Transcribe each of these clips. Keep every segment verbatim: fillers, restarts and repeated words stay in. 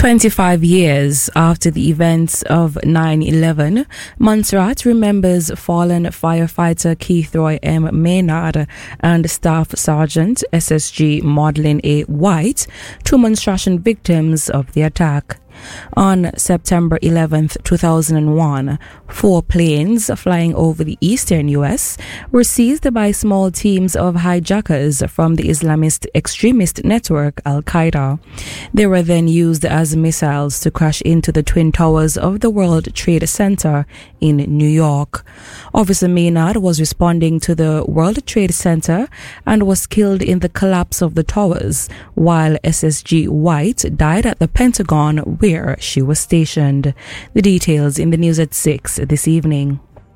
twenty-five years after the events of nine eleven, Montserrat remembers fallen firefighter Keith Roy M. Maynard and Staff Sergeant S S G Maudlin A. White, two monstration victims of the attack. On September eleventh, two thousand one, four planes flying over the eastern U S were seized by small teams of hijackers from the Islamist extremist network Al-Qaeda. They were then used as missiles to crash into the Twin Towers of the World Trade Center in New York. Officer Maynard was responding to the World Trade Center and was killed in the collapse of the towers, while S S G White died at the Pentagon where she was stationed. The details in the news at six this evening.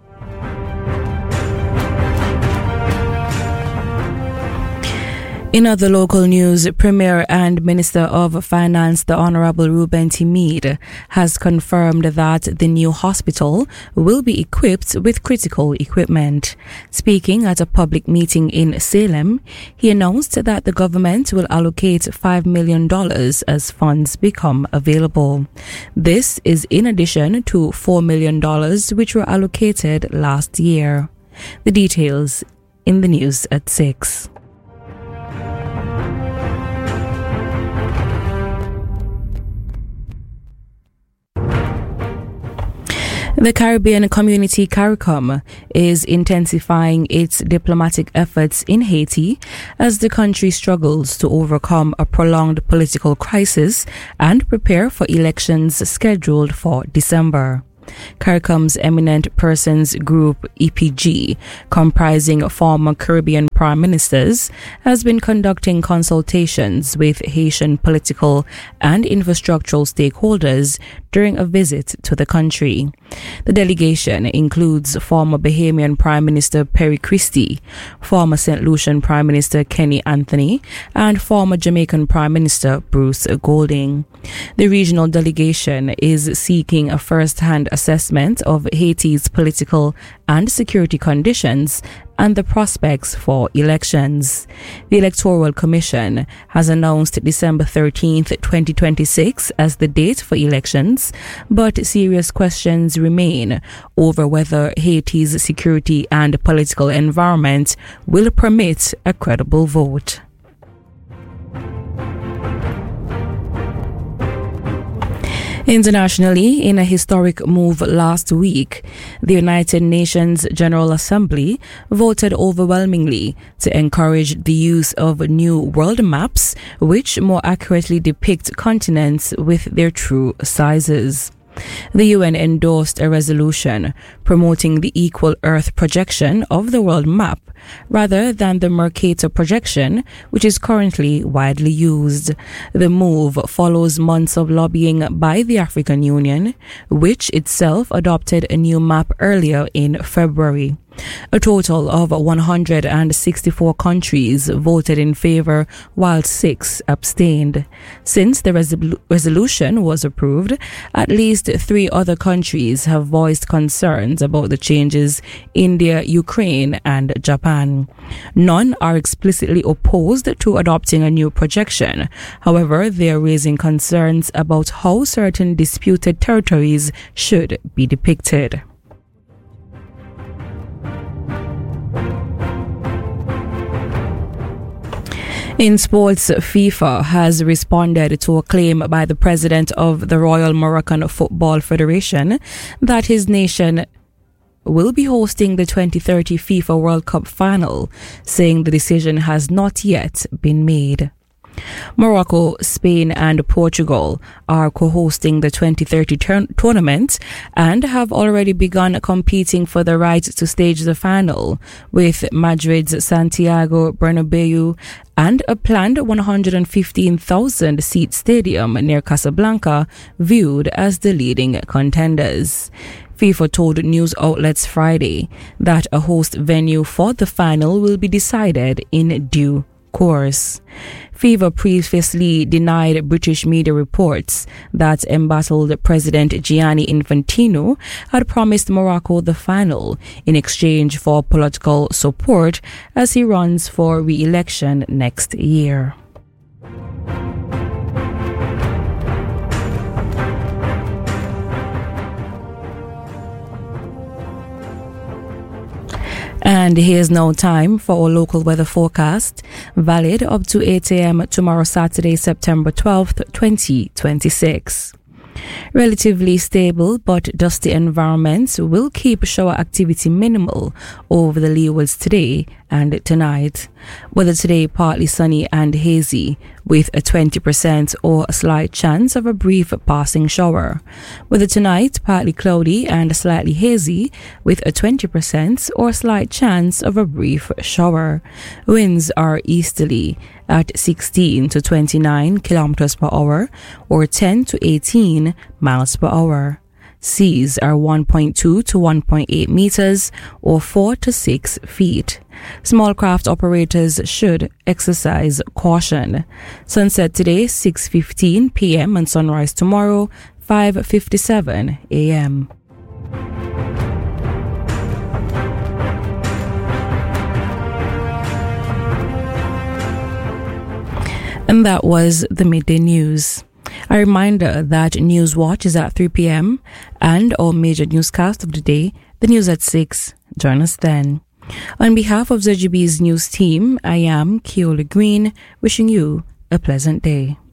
In other local news, Premier and Minister of Finance, the Honorable Reuben T. Meade, has confirmed that the new hospital will be equipped with critical equipment. Speaking at a public meeting in Salem, he announced that the government will allocate five million dollars as funds become available. This is in addition to four million dollars which were allocated last year. The details in the news at six. The Caribbean Community CARICOM is intensifying its diplomatic efforts in Haiti as the country struggles to overcome a prolonged political crisis and prepare for elections scheduled for December. CARICOM's Eminent Persons Group, E P G, comprising former Caribbean prime ministers, has been conducting consultations with Haitian political and infrastructural stakeholders during a visit to the country. The delegation includes former Bahamian Prime Minister Perry Christie, former Saint Lucian Prime Minister Kenny Anthony, and former Jamaican Prime Minister Bruce Golding. The regional delegation is seeking a first-hand assessment of Haiti's political and security conditions and the prospects for elections. The Electoral Commission has announced December thirteenth, twenty twenty-six as the date for elections, but serious questions remain over whether Haiti's security and political environment will permit a credible vote. Internationally, in a historic move last week, the United Nations General Assembly voted overwhelmingly to encourage the use of new world maps which more accurately depict continents with their true sizes. The U N endorsed a resolution promoting the equal Earth projection of the world map rather than the Mercator projection, which is currently widely used. The move follows months of lobbying by the African Union, which itself adopted a new map earlier in February. A total of one hundred sixty-four countries voted in favor, while six abstained. Since the resol- resolution was approved, at least three other countries have voiced concerns about the changes: India, Ukraine, and Japan. None are explicitly opposed to adopting a new projection. However, they are raising concerns about how certain disputed territories should be depicted. In sports, FIFA has responded to a claim by the president of the Royal Moroccan Football Federation that his nation will be hosting the twenty thirty FIFA World Cup final, saying the decision has not yet been made. Morocco, Spain and Portugal are co-hosting the twenty thirty tur- tournament and have already begun competing for the right to stage the final, with Madrid's Santiago Bernabeu and a planned one hundred fifteen thousand seat stadium near Casablanca viewed as the leading contenders. FIFA told news outlets Friday that a host venue for the final will be decided in due course. FIFA previously denied British media reports that embattled President Gianni Infantino had promised Morocco the final in exchange for political support as he runs for re-election next year. And here's now time for our local weather forecast, valid up to eight a.m. tomorrow, Saturday, September twelfth, twenty twenty-six. Relatively stable but dusty environments will keep shower activity minimal over the leewards today and tonight. Weather today partly sunny and hazy with a twenty percent or a slight chance of a brief passing shower. Weather tonight partly cloudy and slightly hazy with a twenty percent or slight chance of a brief shower. Winds are easterly at sixteen to twenty-nine kilometers per hour or ten to eighteen miles per hour. Seas are one point two to one point eight meters or four to six feet. Small craft operators should exercise caution. Sunset today six fifteen p.m. and sunrise tomorrow five fifty-seven a.m. And that was the midday news. A reminder that Newswatch is at three p.m. and our major newscast of the day, the news at six. Join us then. On behalf of Z G B's news team, I am Keola Green, wishing you a pleasant day.